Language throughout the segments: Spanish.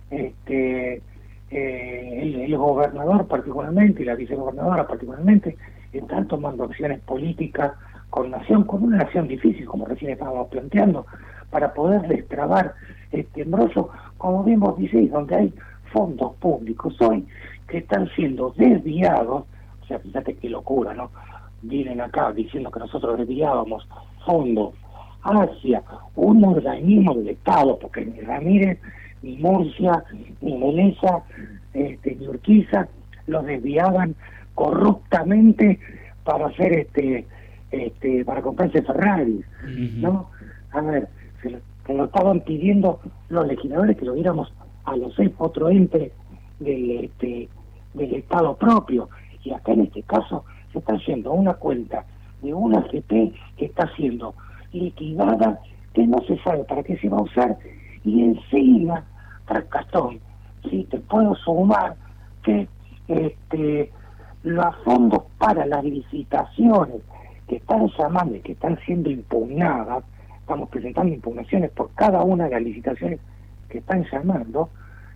el gobernador particularmente y la vicegobernadora particularmente están tomando acciones políticas con una nación difícil, como recién estábamos planteando, para poder destrabar este embrollo, como bien vos decís, donde hay fondos públicos hoy que están siendo desviados. O sea, fíjate qué locura, ¿no? Vienen acá diciendo que nosotros desviábamos fondos hacia un organismo del Estado, porque ni Ramírez, ni Murcia, ni Meneza, ni Urquiza los desviaban corruptamente para hacer para comprarse Ferraris, ¿no? A ver, se lo estaban pidiendo los legisladores que lo diéramos a los 6 otro ente del Estado propio, y acá en este caso se está haciendo una cuenta de una AFP que está siendo liquidada, que no se sabe para qué se va a usar, y encima, Trascastón, sí, te puedo sumar que los fondos para las licitaciones que están llamando y que están siendo impugnadas, estamos presentando impugnaciones por cada una de las licitaciones que están llamando,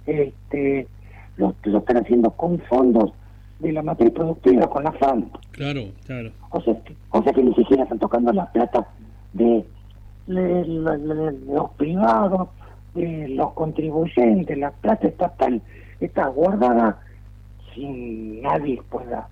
lo están haciendo con fondos de la materia productiva, con la FAM. Claro. O sea que ni siquiera están tocando la plata de los privados, de los contribuyentes. La plata estatal está guardada sin nadie pueda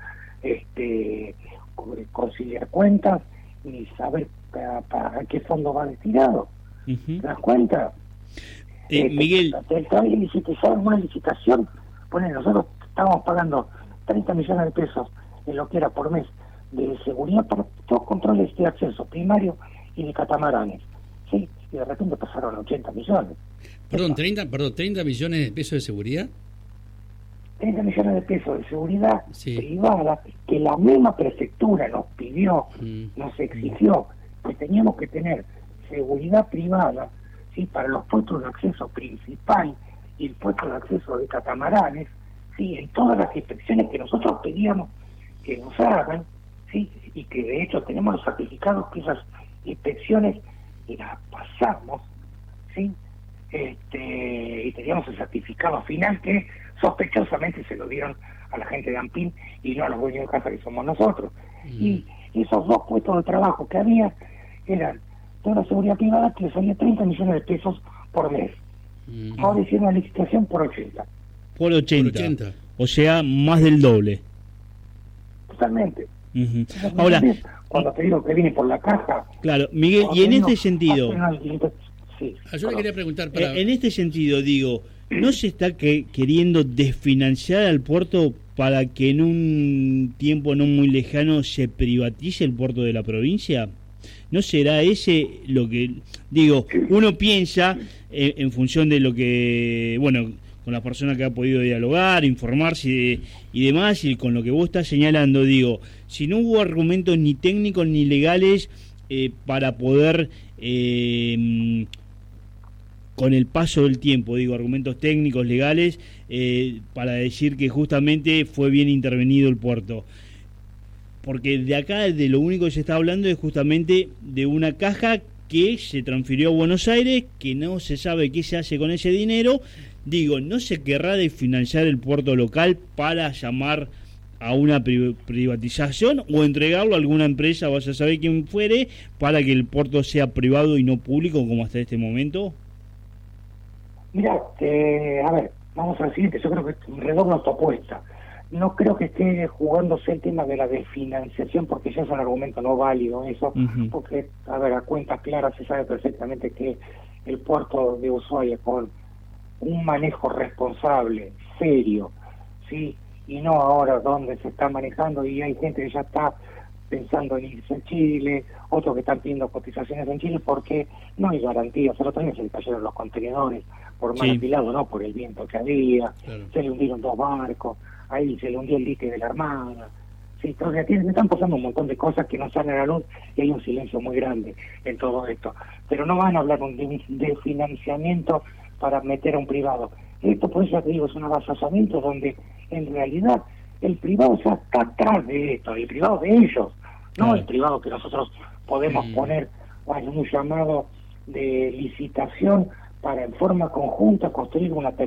conciliar cuentas ni saber para qué fondo va destinado. ¿Te das cuenta? Miguel, si te sabes una licitación, nosotros estábamos pagando 30 millones de pesos en lo que era por mes de seguridad para todos controles de acceso primario y de catamaranes, ¿sí? Y de repente pasaron a 80 millones. Perdón, 30 millones de pesos de seguridad. 30 millones de pesos de seguridad sí. privada, que la misma prefectura nos pidió, nos exigió que teníamos que tener seguridad privada, ¿sí? Para los puestos de acceso principal y el puesto de acceso de catamaranes, ¿sí? En todas las inspecciones que nosotros pedíamos que nos hagan, ¿sí? Y que de hecho tenemos los certificados que esas inspecciones las pasamos, ¿sí? Y teníamos el certificado final que sospechosamente se lo dieron a la gente de AMPIN y no a los dueños de casa que somos nosotros. Y esos 2 puestos de trabajo que había eran de una seguridad privada que le salía 30 millones de pesos por mes. Ahora hicieron una licitación por 80. Por 80. O sea, más del doble. Totalmente. Ahora, cuando te digo que viene por la caja. Claro, Miguel, y en este sentido, sí, yo le quería preguntar en este sentido, digo, ¿no se está queriendo desfinanciar al puerto para que en un tiempo no muy lejano se privatice el puerto de la provincia? ¿No será ese lo que, digo, uno piensa en función de lo que, con la persona que ha podido dialogar, informarse y demás, y con lo que vos estás señalando, digo, si no hubo argumentos ni técnicos ni legales para poder, con el paso del tiempo, argumentos técnicos, legales, para decir que justamente fue bien intervenido el puerto. Porque de acá, de lo único que se está hablando es justamente de una caja que se transfirió a Buenos Aires, que no se sabe qué se hace con ese dinero. ¿No se querrá desfinanciar el puerto local para llamar a una privatización o entregarlo a alguna empresa, vaya a saber quién fuere, para que el puerto sea privado y no público como hasta este momento? Mira, a ver, vamos al siguiente. Yo creo que redoblo tu apuesta. No creo que esté jugándose el tema de la desfinanciación, porque ya es un argumento no válido eso, porque, a ver, a cuentas claras se sabe perfectamente que el puerto de Ushuaia, con un manejo responsable, serio, ¿sí? Y no ahora donde se está manejando y hay gente que ya está pensando en irse a Chile, otros que están pidiendo cotizaciones en Chile porque no hay garantía. O sea, también se le cayeron los contenedores por mal apilado, no por el viento que había, se le hundieron 2 barcos, ahí se le hundió el dique de la Armada. Sí, entonces están pasando un montón de cosas que no salen a la luz y hay un silencio muy grande en todo esto. Pero no van a hablar de financiamiento para meter a un privado. Esto, por eso te digo, es un avasallamiento donde en realidad el privado ya está atrás de esto, el privado de ellos, no el privado que nosotros podemos poner en un llamado de licitación para en forma conjunta construir una terminal